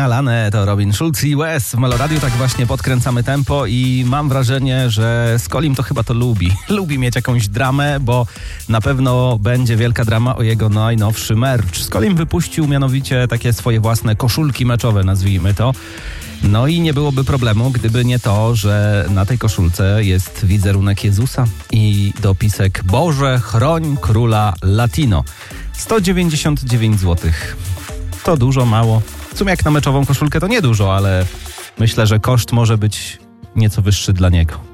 Alane, to Robin Schulz i Wes w Meloradiu. Tak właśnie podkręcamy tempo i mam wrażenie, że Skolim to chyba to lubi. Lubi mieć jakąś dramę, bo na pewno będzie wielka drama o jego najnowszy merch. Skolim wypuścił mianowicie takie swoje własne koszulki meczowe, nazwijmy to. No i nie byłoby problemu, gdyby nie to, że na tej koszulce jest wizerunek Jezusa i dopisek: Boże, chroń króla Latino. 199 zł. To dużo, mało? W sumie jak na meczową koszulkę to nie dużo, ale myślę, że koszt może być nieco wyższy dla niego.